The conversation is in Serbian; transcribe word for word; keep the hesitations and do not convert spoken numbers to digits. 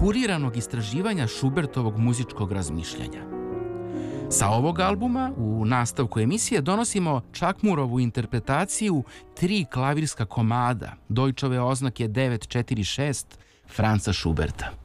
kuriranog istraživanja Schubertovog muzičkog razmišljanja. Sa ovog albuma u nastavku emisije donosimo Čakmurovu interpretaciju tri klavirska komada Deutschove oznake devet četiri šest Franza Schuberta.